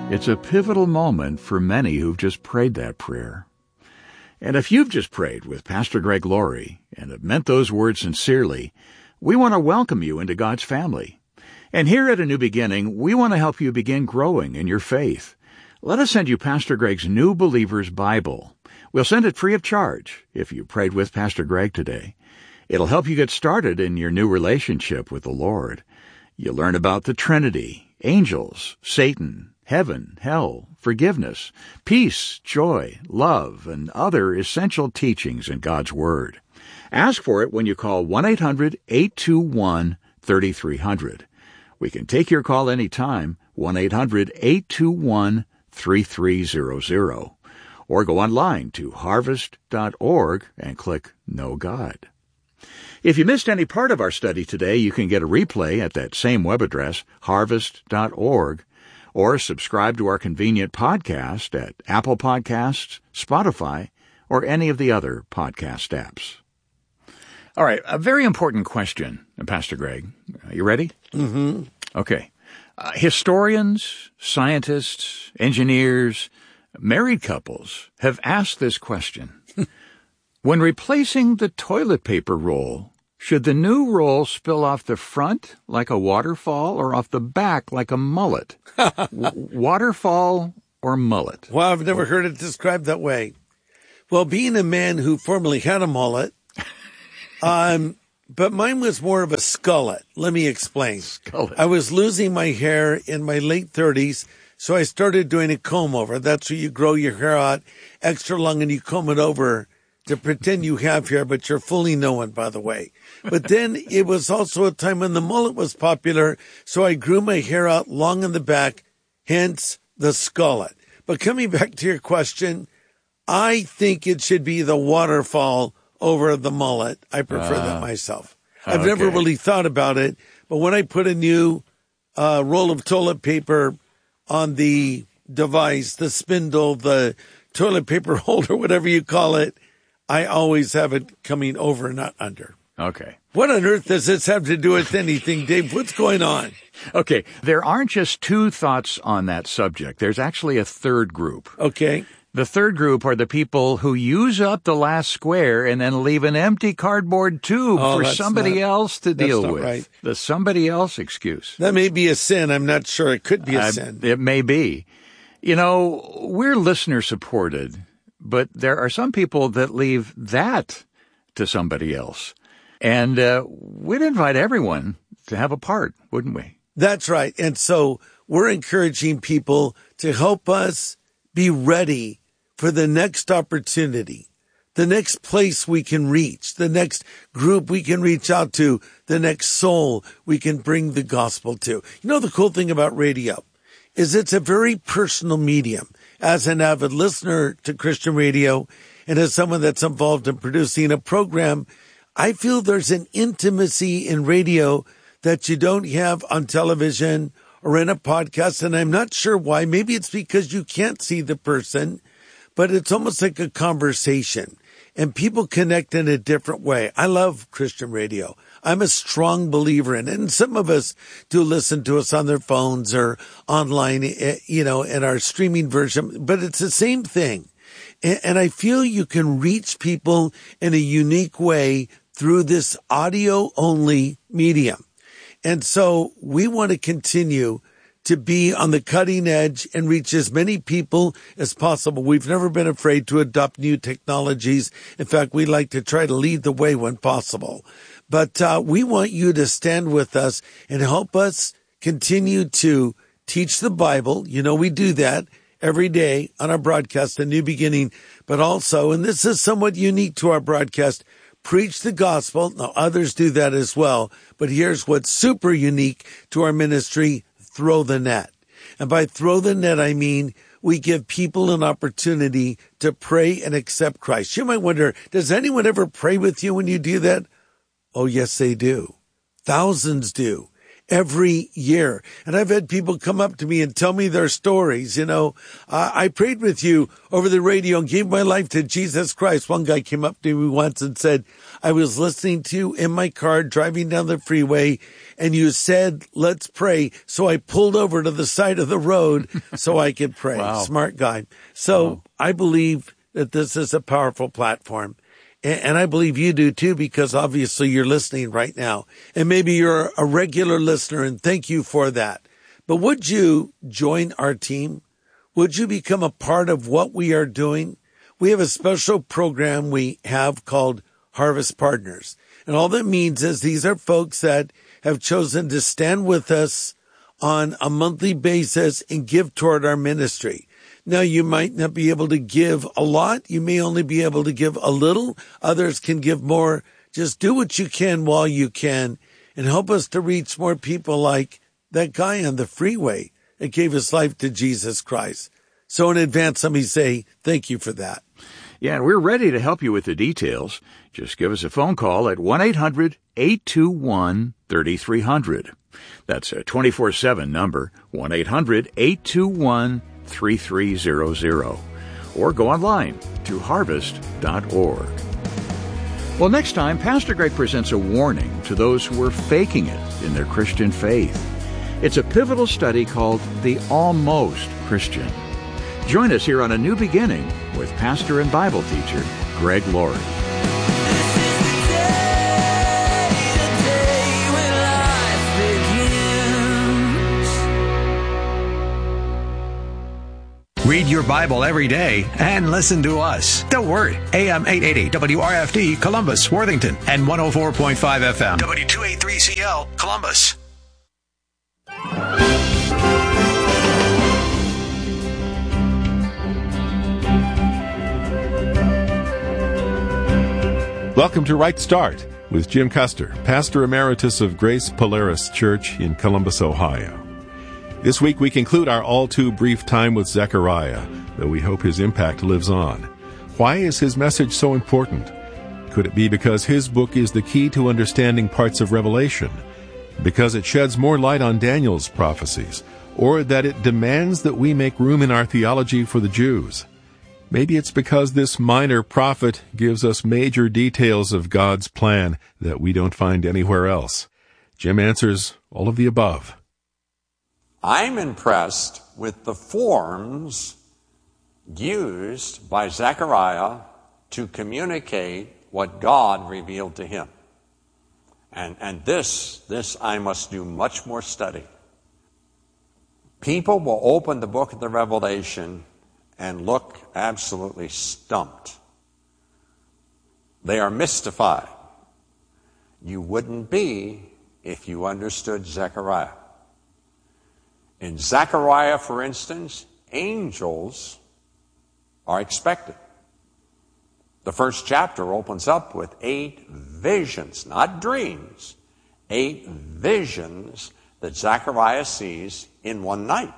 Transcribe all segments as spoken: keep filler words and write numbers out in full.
It's a pivotal moment for many who've just prayed that prayer. And if you've just prayed with Pastor Greg Laurie and have meant those words sincerely, we want to welcome you into God's family. And here at A New Beginning, we want to help you begin growing in your faith. Let us send you Pastor Greg's New Believer's Bible. We'll send it free of charge if you prayed with Pastor Greg today. It'll help you get started in your new relationship with the Lord. You'll learn about the Trinity, angels, Satan, heaven, hell, forgiveness, peace, joy, love, and other essential teachings in God's Word. Ask for it when you call one eight hundred eight two one three three zero zero. We can take your call anytime, one eight hundred eight two one three three zero zero. Or go online to harvest dot org and click Know God. If you missed any part of our study today, you can get a replay at that same web address, harvest dot org, or subscribe to our convenient podcast at Apple Podcasts, Spotify, or any of the other podcast apps. All right, a very important question, Pastor Greg. Are you ready? Mm-hmm. Okay. Uh, historians, scientists, engineers, married couples have asked this question. When replacing the toilet paper roll, should the new roll spill off the front like a waterfall or off the back like a mullet? w- waterfall or mullet? Well, I've never heard it described that way. Well, being a man who formerly had a mullet, um, but mine was more of a skullet. Let me explain. Skullet. I was losing my hair in my late thirties, so I started doing a comb over. That's where you grow your hair out extra long and you comb it over to pretend you have hair, but you're fooling no one, by the way. But then it was also a time when the mullet was popular, so I grew my hair out long in the back, hence the skullet. But coming back to your question, I think it should be the waterfall over the mullet. I prefer uh, that myself. I've okay. never really thought about it, but when I put a new uh, roll of toilet paper on the device, the spindle, the toilet paper holder, whatever you call it, I always have it coming over, not under. Okay. What on earth does this have to do with anything, Dave? What's going on? Okay. There aren't just two thoughts on that subject. There's actually a third group. Okay. The third group are the people who use up the last square and then leave an empty cardboard tube oh, for somebody not, else to deal with. Right. The somebody else excuse. That may be a sin. I'm not sure. It could be a uh, sin. It may be. You know, we're listener supported, but there are some people that leave that to somebody else. And uh, we'd invite everyone to have a part, wouldn't we? That's right. And so we're encouraging people to help us be ready for the next opportunity, the next place we can reach, the next group we can reach out to, the next soul we can bring the gospel to. You know, the cool thing about radio is it's a very personal medium. As an avid listener to Christian radio and as someone that's involved in producing a program, I feel there's an intimacy in radio that you don't have on television or in a podcast. And I'm not sure why. Maybe it's because you can't see the person, but it's almost like a conversation and people connect in a different way. I love Christian radio. I'm a strong believer in it. And some of us do listen to us on their phones or online, you know, in our streaming version, but it's the same thing. And I feel you can reach people in a unique way through this audio only medium. And so we want to continue to be on the cutting edge and reach as many people as possible. We've never been afraid to adopt new technologies. In fact, we like to try to lead the way when possible. But uh, we want you to stand with us and help us continue to teach the Bible. You know, we do that every day on our broadcast, A New Beginning, but also, and this is somewhat unique to our broadcast, preach the gospel. Now, others do that as well, but here's what's super unique to our ministry: throw the net. And by throw the net, I mean we give people an opportunity to pray and accept Christ. You might wonder, does anyone ever pray with you when you do that? Oh, yes, they do. Thousands do. every year. And I've had people come up to me and tell me their stories. You know, uh, I prayed with you over the radio and gave my life to Jesus Christ. One guy came up to me once and said, I was listening to you in my car driving down the freeway and you said, let's pray. So I pulled over to the side of the road so I could pray. Wow. Smart guy. So Wow. I believe that this is a powerful platform. And I believe you do too, because obviously you're listening right now. And maybe you're a regular listener, and thank you for that. But would you join our team? Would you become a part of what we are doing? We have a special program we have called Harvest Partners. And all that means is these are folks that have chosen to stand with us on a monthly basis and give toward our ministry. Now, you might not be able to give a lot. You may only be able to give a little. Others can give more. Just do what you can while you can and help us to reach more people like that guy on the freeway that gave his life to Jesus Christ. So in advance, let me say thank you for that. Yeah, and we're ready to help you with the details. Just give us a phone call at one eight hundred eight two one three three zero zero. That's a twenty-four seven number, one eight hundred eight two one three three zero zero. Or go online to harvest dot org. Well, next time, Pastor Greg presents a warning to those who are faking it in their Christian faith. It's a pivotal study called The Almost Christian. Join us here on A New Beginning with pastor and Bible teacher Greg Laurie. Read your Bible every day and listen to us. Don't worry. A M eight eighty W R F D Columbus, Worthington, and one oh four point five F M W two eighty-three C L Columbus. Welcome to Right Start with Jim Custer, Pastor Emeritus of Grace Polaris Church in Columbus, Ohio. This week we conclude our all-too-brief time with Zechariah, though we hope his impact lives on. Why is his message so important? Could it be because his book is the key to understanding parts of Revelation? Because it sheds more light on Daniel's prophecies? Or that it demands that we make room in our theology for the Jews? Maybe it's because this minor prophet gives us major details of God's plan that we don't find anywhere else. Jim answers all of the above. I'm impressed with the forms used by Zechariah to communicate what God revealed to him. And, and this, this I must do much more study. People will open the book of the Revelation and look absolutely stumped. They are mystified. You wouldn't be if you understood Zechariah. In Zechariah, for instance, angels are expected. The first chapter opens up with eight visions, not dreams, eight visions that Zechariah sees in one night.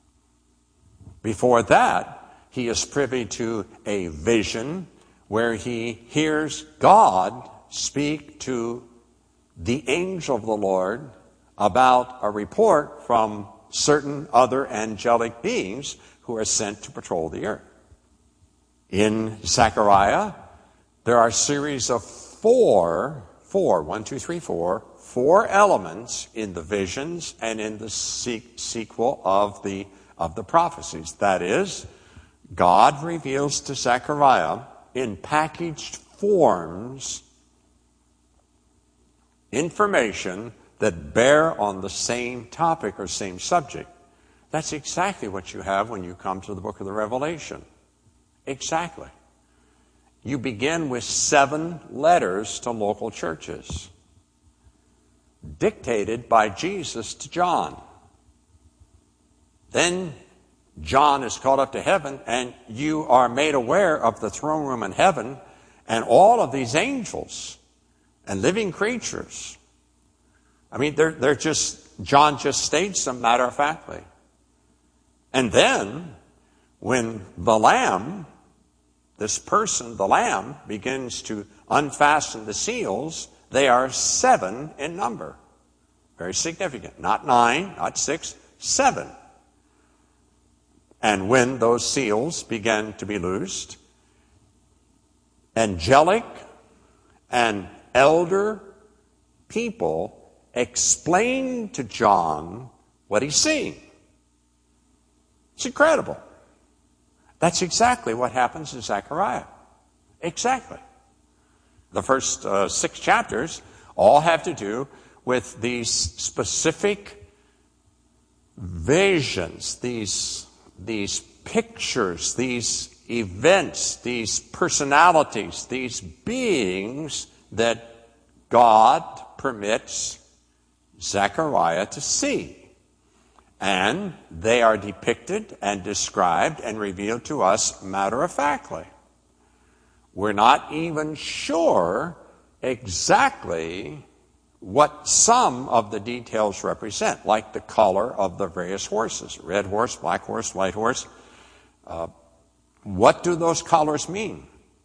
Before that, he is privy to a vision where he hears God speak to the angel of the Lord about a report from certain other angelic beings who are sent to patrol the earth. In Zechariah, there are a series of four, four, one, two, three, four, four elements in the visions and in the se- sequel of the of the prophecies. That is, God reveals to Zechariah in packaged forms information that bear on the same topic or same subject. That's exactly what you have when you come to the book of the Revelation. Exactly. You begin with seven letters to local churches, dictated by Jesus to John. Then John is caught up to heaven, and you are made aware of the throne room in heaven and all of these angels and living creatures. I mean, they're, they're just, John just states them matter-of-factly. And then, when the Lamb, this person, the Lamb, begins to unfasten the seals, they are seven in number. Very significant. Not nine, not six, seven. And when those seals began to be loosed, angelic and elder people explained to John what he's seeing. It's incredible. That's exactly what happens in Zechariah. Exactly. The first uh, six chapters all have to do with these specific visions, these, these pictures, these events, these personalities, these beings that God permits Zechariah to see. And they are depicted and described and revealed to us matter-of-factly. We're not even sure exactly what some of the details represent, like the color of the various horses, red horse, black horse, white horse. Uh, what do those colors mean?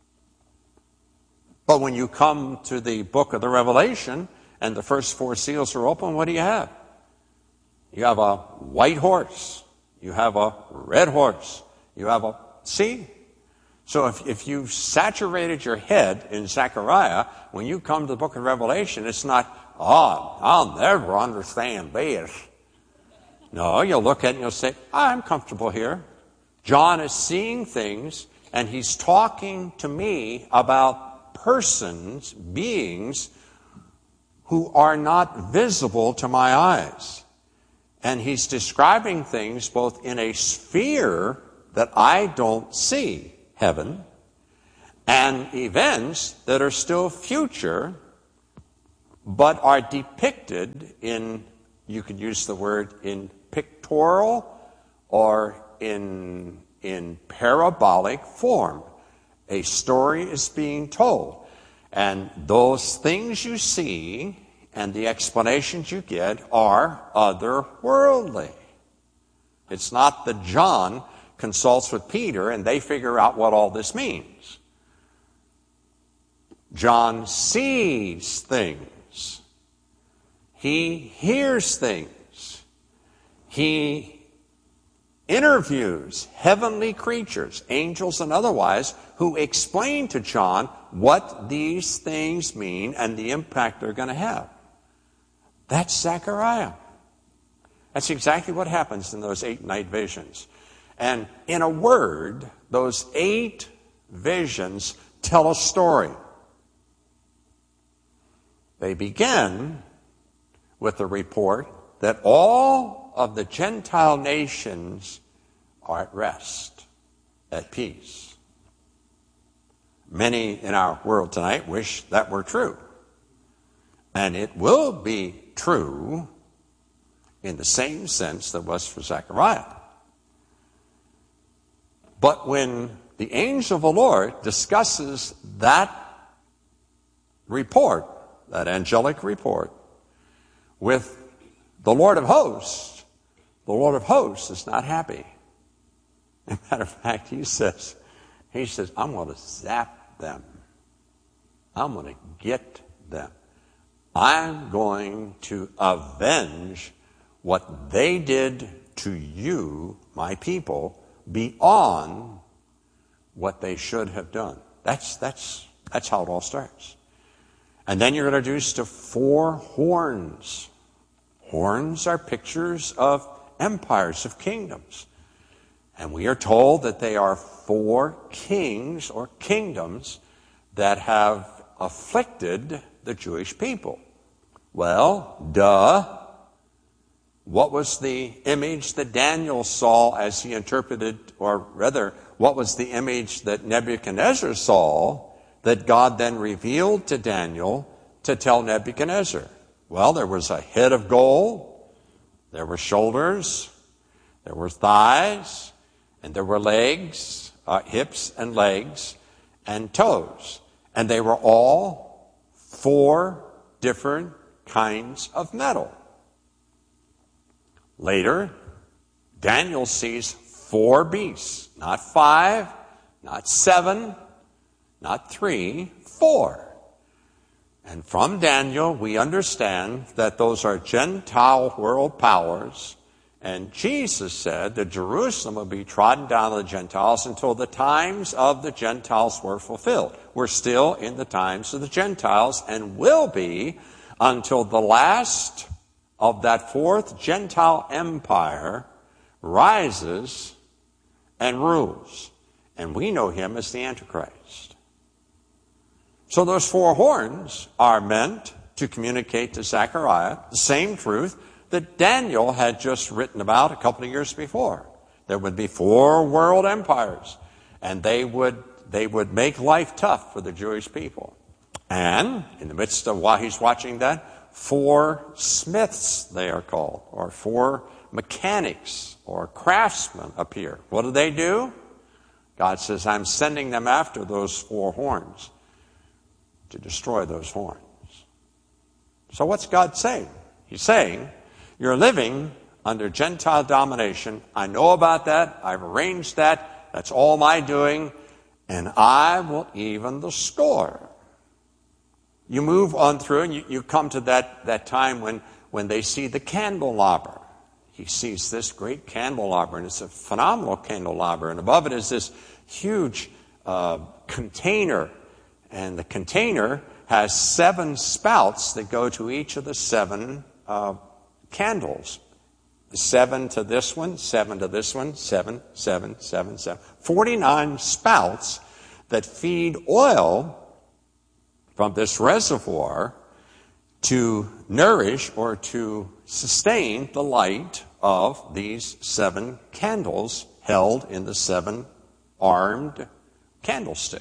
But when you come to the book of the Revelation and the first four seals are open, what do you have? You have a white horse. You have a red horse. You have a... See? So if, if you've saturated your head in Zechariah, when you come to the book of Revelation, it's not, oh, I'll never understand this. No, you'll look at it and you'll say, I'm comfortable here. John is seeing things, and he's talking to me about persons, beings, who are not visible to my eyes. And he's describing things both in a sphere that I don't see, heaven, and events that are still future, but are depicted in, you could use the word, in pictorial or in, in parabolic form. A story is being told. And those things you see and the explanations you get are otherworldly. It's not that John consults with Peter and they figure out what all this means. John sees things. He hears things. He interviews heavenly creatures, angels and otherwise, who explain to John what these things mean and the impact they're going to have. That's Zechariah. That's exactly what happens in those eight night visions. And in a word, those eight visions tell a story. They begin with the report that all of the Gentile nations are at rest, at peace. Many in our world tonight wish that were true. And it will be true in the same sense that was for Zechariah. But when the angel of the Lord discusses that report, that angelic report, with the Lord of hosts, the Lord of hosts is not happy. As a matter of fact, he says, he says, I'm going to zap them. I'm going to get them. I'm going to avenge what they did to you, my people, beyond what they should have done. That's, that's, that's how it all starts. And then you're introduced to four horns. Horns are pictures of empires, of kingdoms. And we are told that they are four kings or kingdoms that have afflicted the Jewish people. Well, duh. What was the image that Daniel saw as he interpreted, or rather, what was the image that Nebuchadnezzar saw that God then revealed to Daniel to tell Nebuchadnezzar? Well, there was a head of gold, there were shoulders, there were thighs, and there were legs, uh, hips and legs, and toes. And they were all four different kinds of metal. Later, Daniel sees four beasts, not five, not seven, not three, four. And from Daniel, we understand that those are Gentile world powers. And Jesus said that Jerusalem would be trodden down of the Gentiles until the times of the Gentiles were fulfilled. We're still in the times of the Gentiles and will be until the last of that fourth Gentile empire rises and rules. And we know him as the Antichrist. So those four horns are meant to communicate to Zechariah the same truth that Daniel had just written about a couple of years before. There would be four world empires, and they would they would make life tough for the Jewish people. And in the midst of while he's watching that, four smiths, they are called, or four mechanics or craftsmen appear. What do they do? God says, I'm sending them after those four horns to destroy those horns. So what's God saying? He's saying, you're living under Gentile domination. I know about that. I've arranged that. That's all my doing. And I will even the score. You move on through and you, you come to that, that time when, when they see the candelabra. He sees this great candelabra, and it's a phenomenal candelabra. And above it is this huge uh, container. And the container has seven spouts that go to each of the seven uh candles. Seven to this one, seven to this one, seven, seven, seven, seven. Forty-nine spouts that feed oil from this reservoir to nourish or to sustain the light of these seven candles held in the seven armed candlestick.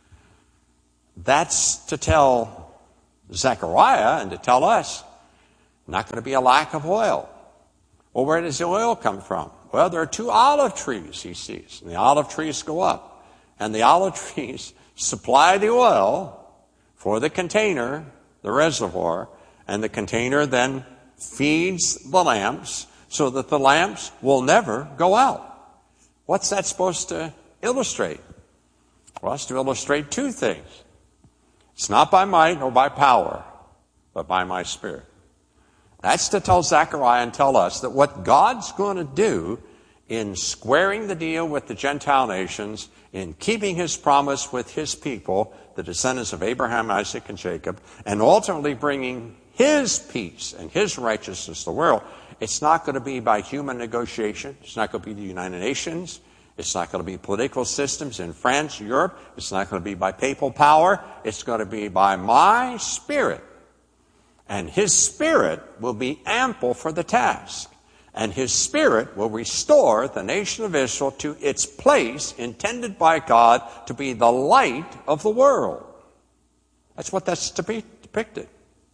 That's to tell Zechariah and to tell us, not going to be a lack of oil. Well, where does the oil come from? Well, there are two olive trees he sees. And the olive trees go up. And the olive trees supply the oil for the container, the reservoir. And the container then feeds the lamps so that the lamps will never go out. What's that supposed to illustrate? Well, it's to illustrate two things. It's not by might nor by power, but by my Spirit. That's to tell Zechariah and tell us that what God's going to do in squaring the deal with the Gentile nations, in keeping his promise with his people, the descendants of Abraham, Isaac, and Jacob, and ultimately bringing his peace and his righteousness to the world, it's not going to be by human negotiation. It's not going to be the United Nations. It's not going to be political systems in France, Europe. It's not going to be by papal power. It's going to be by my Spirit. And his Spirit will be ample for the task. And his Spirit will restore the nation of Israel to its place intended by God to be the light of the world. That's what that's to be depicted.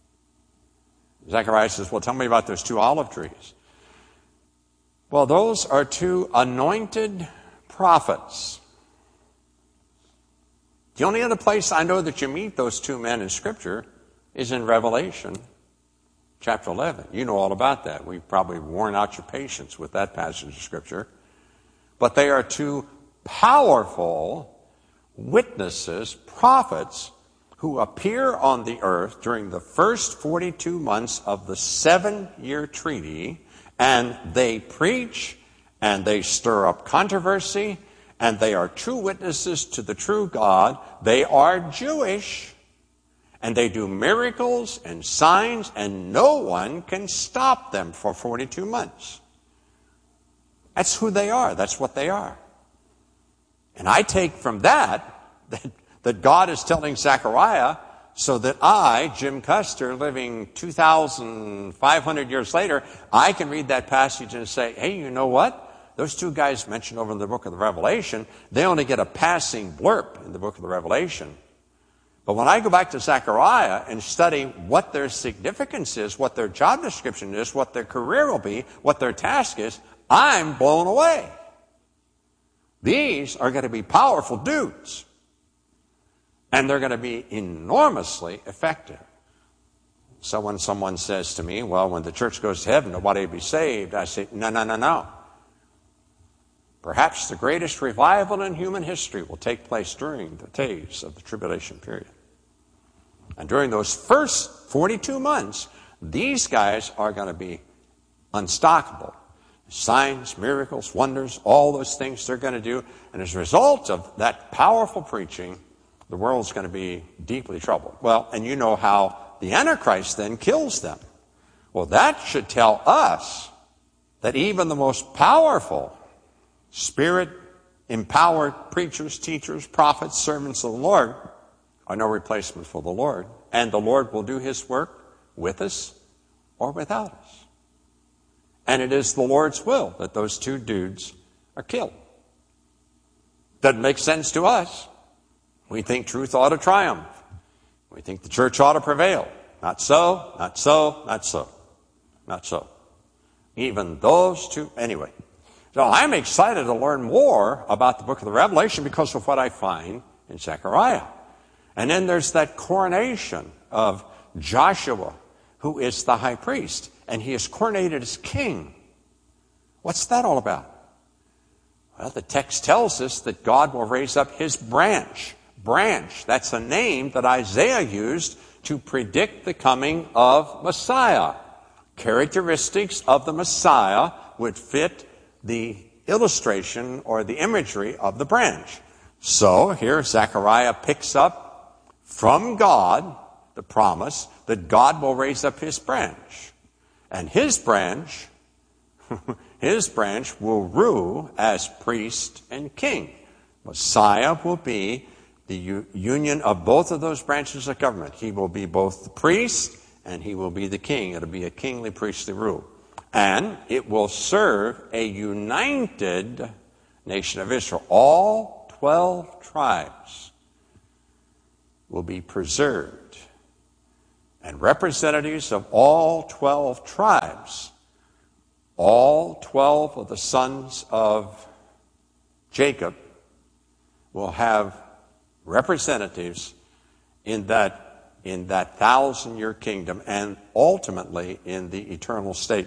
Zechariah says, well, tell me about those two olive trees. Well, those are two anointed prophets. The only other place I know that you meet those two men in Scripture is in Revelation chapter eleven. You know all about that. We've probably worn out your patience with that passage of Scripture. But they are two powerful witnesses, prophets, who appear on the earth during the first forty-two months of the seven-year treaty, and they preach, and they stir up controversy, and they are true witnesses to the true God. They are Jewish, and they do miracles and signs, and no one can stop them for forty-two months. That's who they are. That's what they are. And I take from that that, that God is telling Zechariah so that I, Jim Custer, living two thousand five hundred years later, I can read that passage and say, hey, you know what? Those two guys mentioned over in the book of the Revelation, they only get a passing blurb in the book of the Revelation. But when I go back to Zechariah and study what their significance is, what their job description is, what their career will be, what their task is, I'm blown away. These are going to be powerful dudes. And they're going to be enormously effective. So when someone says to me, well, when the church goes to heaven, nobody will be saved, I say, no, no, no, no. Perhaps the greatest revival in human history will take place during the days of the tribulation period. And during those first forty-two months, these guys are going to be unstoppable. Signs, miracles, wonders, all those things they're going to do. And as a result of that powerful preaching, the world's going to be deeply troubled. Well, and you know how the Antichrist then kills them. Well, that should tell us that even the most powerful, Spirit-empowered preachers, teachers, prophets, servants of the Lord are no replacement for the Lord. And the Lord will do His work with us or without us. And it is the Lord's will that those two dudes are killed. Doesn't make sense to us. We think truth ought to triumph. We think the church ought to prevail. Not so, not so, not so, not so. Even those two, anyway. So I'm excited to learn more about the book of the Revelation because of what I find in Zechariah. And then there's that coronation of Joshua, who is the high priest, and he is coronated as king. What's that all about? Well, the text tells us that God will raise up his branch. Branch, that's a name that Isaiah used to predict the coming of Messiah. Characteristics of the Messiah would fit the illustration or the imagery of the branch. So here Zechariah picks up from God the promise that God will raise up his branch. And his branch, his branch will rule as priest and king. Messiah will be the u- union of both of those branches of government. He will be both the priest and he will be the king. It'll be a kingly priestly rule. And it will serve a united nation of Israel. All twelve tribes will be preserved. And representatives of all twelve tribes, all twelve of the sons of Jacob will have representatives in that, in that thousand-year kingdom and ultimately in the eternal state.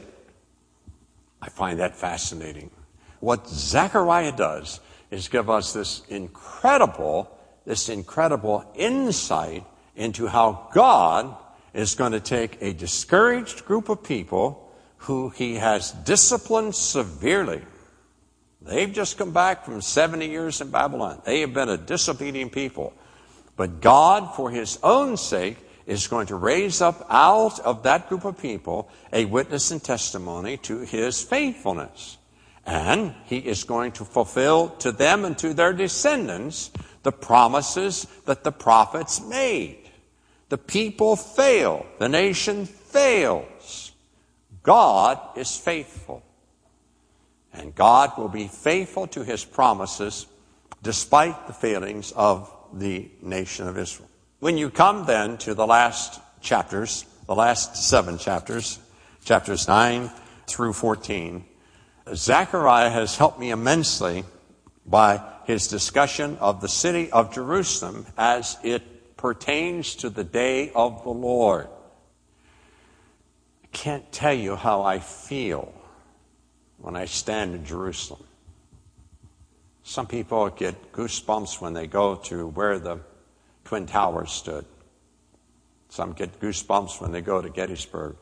I find that fascinating. What Zechariah does is give us this incredible, this incredible insight into how God is going to take a discouraged group of people who he has disciplined severely. They've just come back from seventy years in Babylon. They have been a disobedient people. But God, for his own sake, is going to raise up out of that group of people a witness and testimony to his faithfulness. And he is going to fulfill to them and to their descendants the promises that the prophets made. The people fail. The nation fails. God is faithful. And God will be faithful to his promises despite the failings of the nation of Israel. When you come then to the last chapters, the last seven chapters, chapters nine through fourteen, Zechariah has helped me immensely by his discussion of the city of Jerusalem as it pertains to the day of the Lord. I can't tell you how I feel when I stand in Jerusalem. Some people get goosebumps when they go to where the Twin Towers stood. Some get goosebumps when they go to Gettysburg.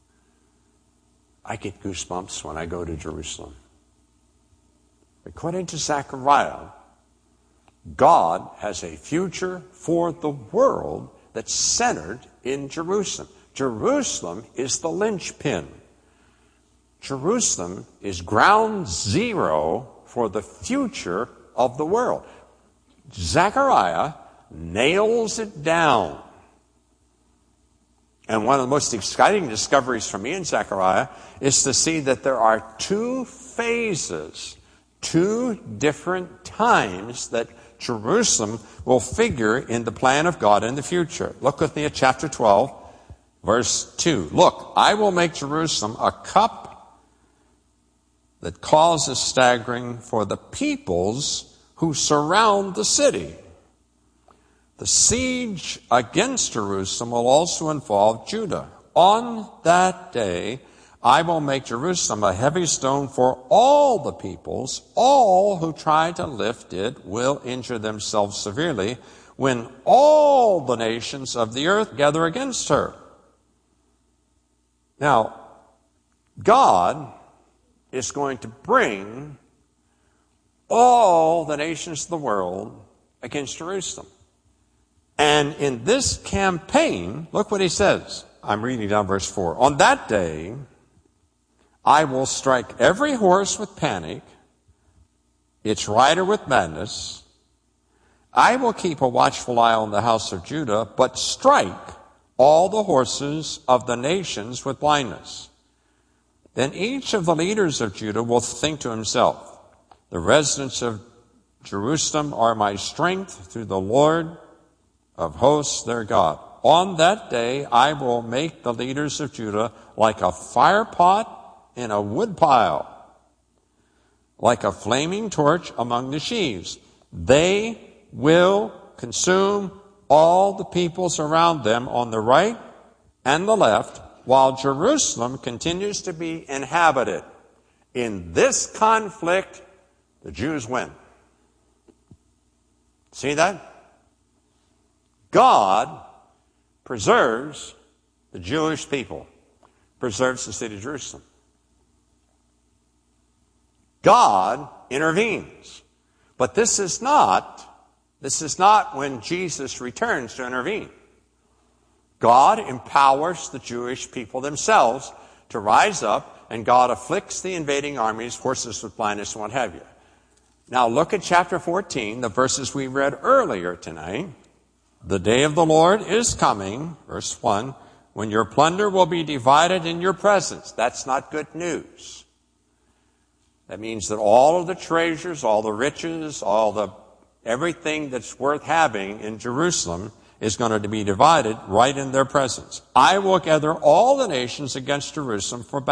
I get goosebumps when I go to Jerusalem. According to Zechariah, God has a future for the world that's centered in Jerusalem. Jerusalem is the linchpin. Jerusalem is ground zero for the future of the world. Zechariah nails it down. And one of the most exciting discoveries for me in Zechariah is to see that there are two phases, two different times that Jerusalem will figure in the plan of God in the future. Look with me at chapter twelve, verse two. Look, I will make Jerusalem a cup that causes staggering for the peoples who surround the city. The siege against Jerusalem will also involve Judah. On that day, I will make Jerusalem a heavy stone for all the peoples. All who try to lift it will injure themselves severely. when all the nations of the earth gather against her. Now, God is going to bring all the nations of the world against Jerusalem. And in this campaign, look what he says. I'm reading down verse four. On that day, I will strike every horse with panic, its rider with madness. I will keep a watchful eye on the house of Judah, but strike all the horses of the nations with blindness. Then each of the leaders of Judah will think to himself, the residents of Jerusalem are my strength through the Lord of hosts their God. On that day I will make the leaders of Judah like a fire pot in a wood pile, like a flaming torch among the sheaves. They will consume all the peoples around them on the right and the left, while Jerusalem continues to be inhabited. In this conflict, the Jews win. See that? God preserves the Jewish people, preserves the city of Jerusalem. God intervenes. But this is not, this is not when Jesus returns to intervene. God empowers the Jewish people themselves to rise up, and God afflicts the invading armies, horses with blindness, and what have you. Now look at chapter fourteen, the verses we read earlier tonight. The day of the Lord is coming, verse one, when your plunder will be divided in your presence. That's not good news. That means that all of the treasures, all the riches, all the everything that's worth having in Jerusalem is going to be divided right in their presence. I will gather all the nations against Jerusalem for battle.